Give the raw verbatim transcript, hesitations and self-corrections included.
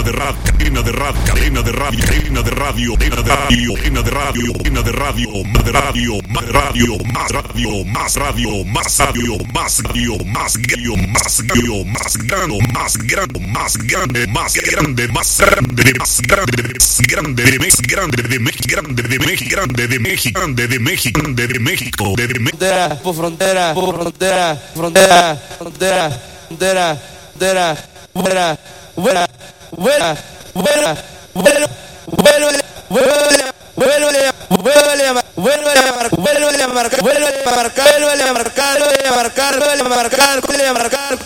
de radio, cadena de radio, cadena de radio, cadena de radio, cadena de radio, cadena de radio, cadena de radio, más de radio, más radio, más radio, más radio, más radio, más radio, más radio, más radio, más grande, más grande, más grande, más grande, más grande, más grande, más grande de México, grande de México, grande de México, grande de México, grande de México, grande de México, de frontera, por frontera, por frontera, frontera, frontera, frontera, frontera, fuera, fuera, fuera, fuera, vuelo, vuelo, vuelo, vuelo, vuelo a marcar, vuelo a marcar, vuelo a marcar, vuelo a marcar, vuelo a marcar, vuelo a marcar, vuelo a marcar, vuelo a marcar.